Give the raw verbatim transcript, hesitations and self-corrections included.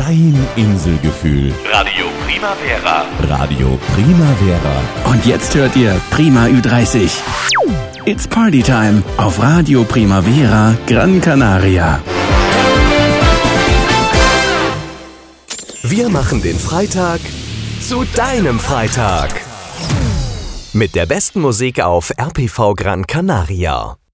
Dein Inselgefühl. Radio Primavera. Radio Primavera. Und jetzt hört ihr Prima Ü dreißig. It's Party Time auf Radio Primavera Gran Canaria. Wir machen den Freitag zu deinem Freitag. Mit der besten Musik auf R P V Gran Canaria.